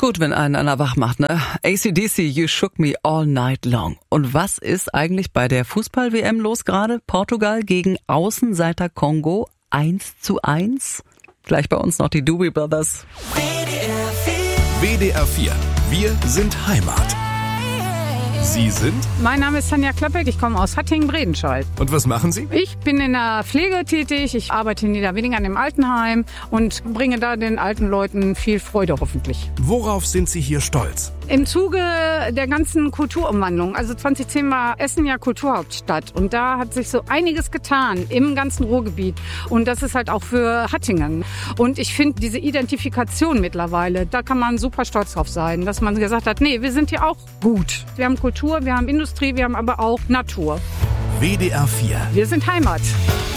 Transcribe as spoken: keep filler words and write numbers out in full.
gut, wenn einen einer wach macht, ne? A C D C, You Shook Me All Night Long. Und was ist eigentlich bei der Fußball-W M los gerade? Portugal gegen Außenseiter Kongo eins zu eins. Gleich bei uns noch die Doobie Brothers. W D R vier. Wir sind Heimat. Sie sind? Mein Name ist Tanja Klöppel, ich komme aus Hattingen-Bredenscheid. Und was machen Sie? Ich bin in der Pflege tätig, ich arbeite in Niederwedingen im Altenheim und bringe da den alten Leuten viel Freude hoffentlich. Worauf sind Sie hier stolz? Im Zuge der ganzen Kulturumwandlung, also zwanzig zehn war Essen ja Kulturhauptstadt und da hat sich so einiges getan im ganzen Ruhrgebiet und das ist halt auch für Hattingen. Und ich finde diese Identifikation mittlerweile, da kann man super stolz drauf sein, dass man gesagt hat, nee, wir sind hier auch gut. Wir haben Kultur, wir haben Industrie, wir haben aber auch Natur. W D R vier. Wir sind Heimat.